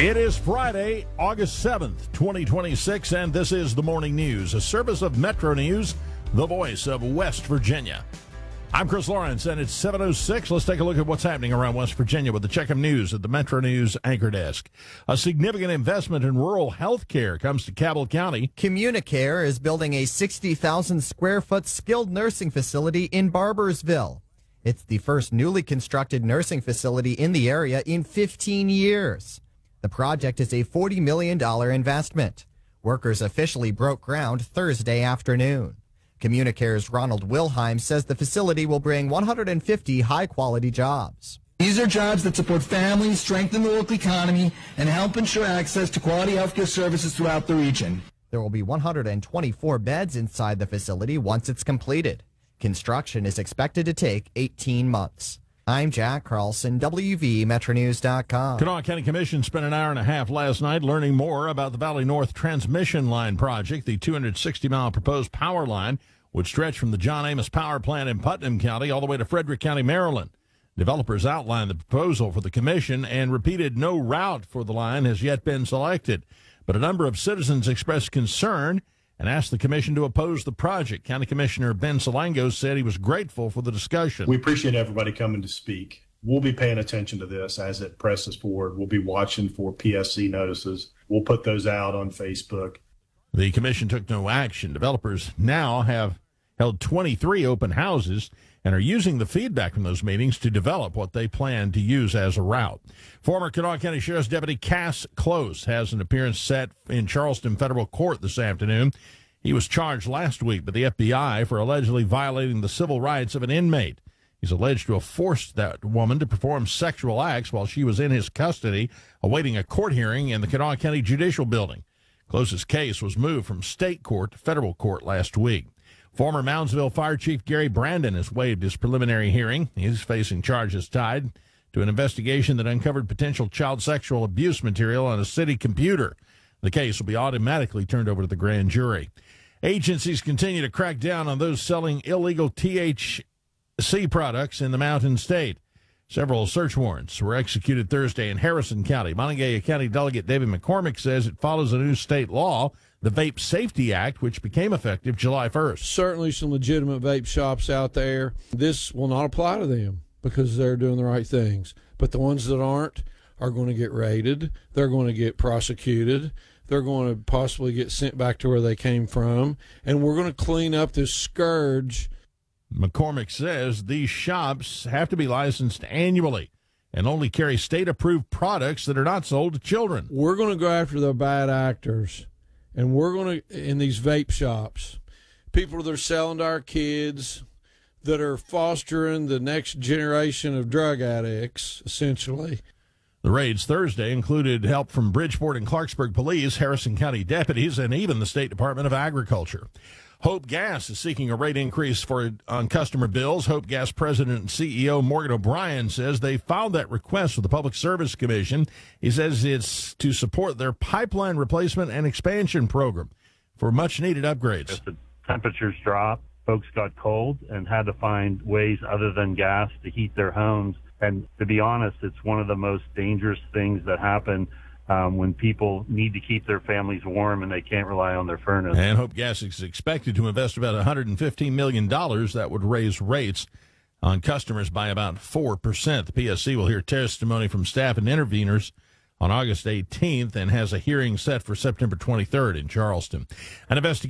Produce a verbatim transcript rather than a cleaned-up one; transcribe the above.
It is Friday, August seventh, twenty twenty-six, and this is the Morning News, a service of Metro News, the voice of West Virginia. I'm Chris Lawrence, and it's seven oh six. Let's take a look at what's happening around West Virginia with the Check of News at the Metro News anchor desk. A significant investment in rural health care comes to Cabell County. Communicare is building a sixty thousand square foot skilled nursing facility in Barbersville. It's the first newly constructed nursing facility in the area in fifteen years. The project is a forty million dollars investment. Workers officially broke ground Thursday afternoon. Communicare's Ronald Wilheim says the facility will bring one hundred fifty high-quality jobs. These are jobs that support families, strengthen the local economy, and help ensure access to quality healthcare services throughout the region. There will be one hundred twenty-four beds inside the facility once it's completed. Construction is expected to take eighteen months. I'm Jack Carlson, W V Metro News dot com. Kanawha County Commission spent an hour and a half last night learning more about the Valley North Transmission Line project. The two hundred sixty mile proposed power line would stretch from the John Amos Power Plant in Putnam County all the way to Frederick County, Maryland. Developers outlined the proposal for the commission and repeated no route for the line has yet been selected. But a number of citizens expressed concern and asked the commission to oppose the project. County Commissioner Ben Salango said he was grateful for the discussion. We appreciate everybody coming to speak. We'll be paying attention to this as it presses forward. We'll be watching for P S C notices. We'll put those out on Facebook. The commission took no action. Developers now have held twenty-three open houses and are using the feedback from those meetings to develop what they plan to use as a route. Former Kanawha County Sheriff's Deputy Cass Close has an appearance set in Charleston Federal Court this afternoon. He was charged last week by the F B I for allegedly violating the civil rights of an inmate. He's alleged to have forced that woman to perform sexual acts while she was in his custody, awaiting a court hearing in the Kanawha County Judicial Building. Close's case was moved from state court to federal court last week. Former Moundsville Fire Chief Gary Brandon has waived his preliminary hearing. He's facing charges tied to an investigation that uncovered potential child sexual abuse material on a city computer. The case will be automatically turned over to the grand jury. Agencies continue to crack down on those selling illegal T H C products in the Mountain State. Several search warrants were executed Thursday in Harrison County. Monongalia County Delegate David McCormick says it follows a new state law, the Vape Safety Act, which became effective July first. Certainly some legitimate vape shops out there. This will not apply to them because they're doing the right things. But the ones that aren't are going to get raided. They're going to get prosecuted. They're going to possibly get sent back to where they came from. And we're going to clean up this scourge. McCormick says these shops have to be licensed annually and only carry state-approved products that are not sold to children. We're going to go after the bad actors. And we're going to, in these vape shops, people that are selling to our kids, that are fostering the next generation of drug addicts, essentially. The raids Thursday included help from Bridgeport and Clarksburg police, Harrison County deputies, and even the State Department of Agriculture. Hope Gas is seeking a rate increase for on customer bills. Hope Gas President and C E O Morgan O'Brien says they filed that request with the Public Service Commission. He says it's to support their pipeline replacement and expansion program for much-needed upgrades. As the temperatures dropped, folks got cold and had to find ways other than gas to heat their homes. And to be honest, it's one of the most dangerous things that happen Um, when people need to keep their families warm and they can't rely on their furnace. And Hope Gas is expected to invest about one hundred fifteen million dollars. That would raise rates on customers by about four percent. The P S C will hear testimony from staff and interveners on August eighteenth and has a hearing set for September twenty-third in Charleston. An investigation